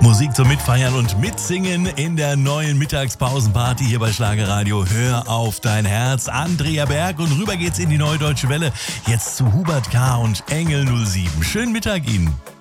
Musik zum Mitfeiern und Mitsingen in der neuen Mittagspausenparty hier bei Schlagerradio. Hör auf dein Herz. Andrea Berg und rüber geht's in die Neue Deutsche Welle. Jetzt zu Hubert K. und Engel 07. Schönen Mittag Ihnen.